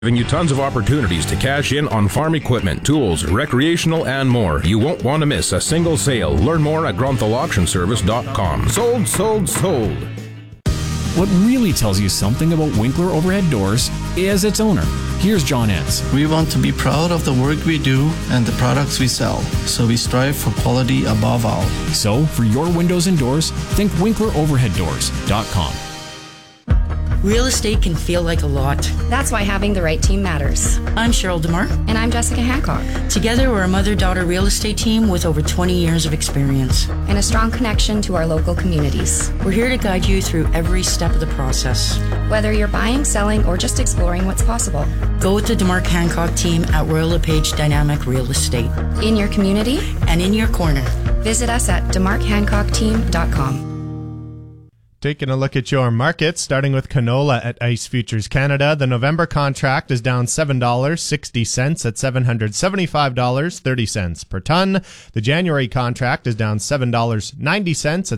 Giving you tons of opportunities to cash in on farm equipment, tools, recreational, and more. You won't want to miss a single sale. Learn more at GronthalAuctionService.com. Sold, sold, sold. What really tells you something about Winkler Overhead Doors is its owner. Here's John Entz. We want to be proud of the work we do and the products we sell, so we strive for quality above all. So, for your windows and doors, think WinklerOverheadDoors.com. Real estate can feel like a lot. That's why having the right team matters. I'm Cheryl DeMar. And I'm Jessica Hancock. Together, we're a mother-daughter real estate team with over 20 years of experience. And a strong connection to our local communities. We're here to guide you through every step of the process. Whether you're buying, selling, or just exploring what's possible. Go with the DeMar Hancock team at Royal LePage Dynamic Real Estate. In your community. And in your corner. Visit us at demarchancockteam.com. Taking a look at your markets, starting with canola at ICE Futures Canada. The November contract is down $7.60 at $775.30 per ton. The January contract is down $7.90 at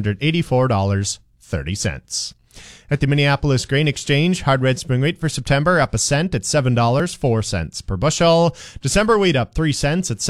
$784.30. At the Minneapolis Grain Exchange, hard red spring wheat for September up a cent at $7.04 per bushel. December wheat up 3 cents at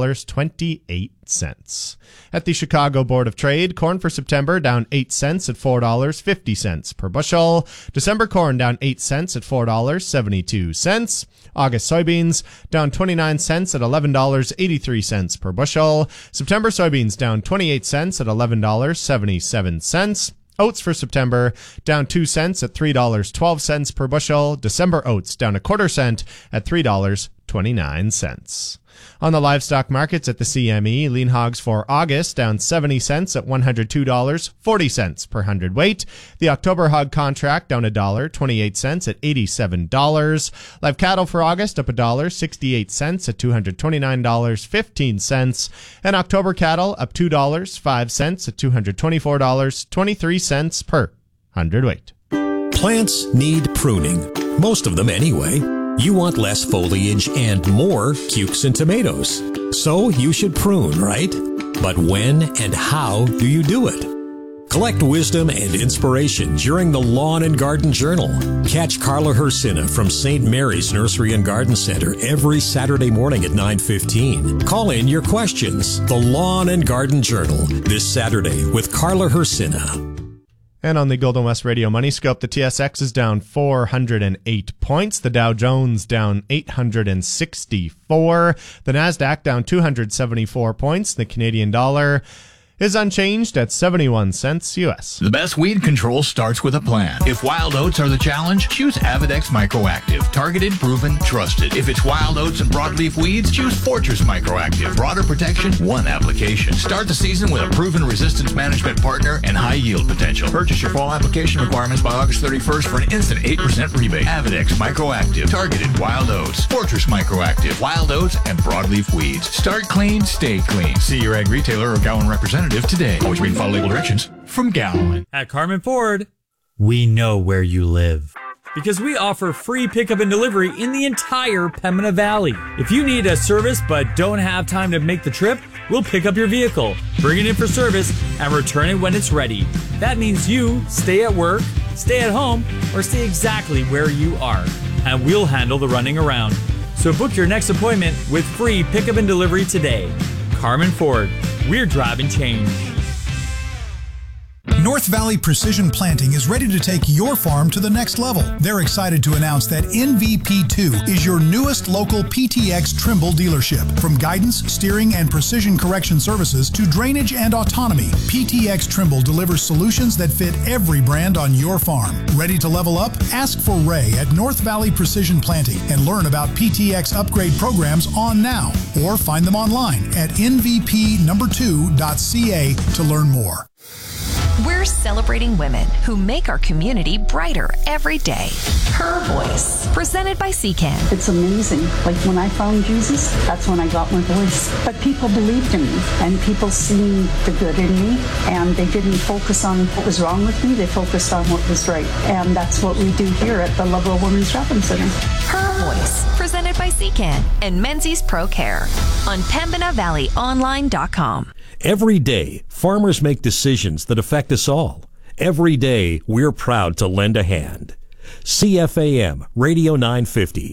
$7.28. At the Chicago Board of Trade, corn for September down 8 cents at $4.50 per bushel. December corn down 8 cents at $4.72. August soybeans down 29 cents at $11.83 per bushel. September soybeans down 28 cents at $11.77. Oats for September down 2 cents at $3.12 per bushel. December oats down a quarter cent at $3.29. On the livestock markets at the CME, lean hogs for August down 70 cents at $102.40 per hundredweight. The October hog contract down $1.28 at $87. Live cattle for August up $1.68 at $229.15. And October cattle up $2.05 at $224.23 per hundredweight. Plants need pruning, most of them anyway. You want less foliage and more cukes and tomatoes. So you should prune, right? But when and how do you do it? Collect wisdom and inspiration during the Lawn and Garden Journal. Catch Carla Hersina from St. Mary's Nursery and Garden Center every Saturday morning at 9:15. Call in your questions. The Lawn and Garden Journal this Saturday with Carla Hersina. And on the Golden West Radio Money Scope, the TSX is down 408 points. The Dow Jones down 864. The NASDAQ down 274 points. The Canadian dollar is unchanged at 71 cents U.S. The best weed control starts with a plan. If wild oats are the challenge, choose Avidex Microactive. Targeted, proven, trusted. If it's wild oats and broadleaf weeds, choose Fortress Microactive. Broader protection, one application. Start the season with a proven resistance management partner and high yield potential. Purchase your fall application requirements by August 31st for an instant 8% rebate. Avidex Microactive. Targeted wild oats. Fortress Microactive. Wild oats and broadleaf weeds. Start clean, stay clean. See your ag retailer or Gowan representative today. Always read and follow label directions from Gowan. At Carmen Ford, we know where you live because we offer free pickup and delivery in the entire Pembina Valley. If you need a service but don't have time to make the trip, we'll pick up your vehicle, bring it in for service, and return it when it's ready. That means you stay at work, stay at home, or stay exactly where you are, and we'll handle the running around. So book your next appointment with free pickup and delivery today. Carmen Ford, we're driving change. North Valley Precision Planting is ready to take your farm to the next level. They're excited to announce that NVP2 is your newest local PTX Trimble dealership. From guidance, steering, and precision correction services to drainage and autonomy, PTX Trimble delivers solutions that fit every brand on your farm. Ready to level up? Ask for Ray at North Valley Precision Planting and learn about PTX upgrade programs on now, or find them online at nvp2.ca to learn more. We're celebrating women who make our community brighter every day. Her Voice, presented by CCAN. It's amazing. Like when I found Jesus, that's when I got my voice. But people believed in me, and people seen the good in me, and they didn't focus on what was wrong with me. They focused on what was right. And that's what we do here at the Lovell Women's Shopping Center. Her Voice, presented by CCAN and Menzies Pro Care on PembinaValleyOnline.com. Every day, farmers make decisions that affect us all. Every day, we're proud to lend a hand. CFAM Radio 950.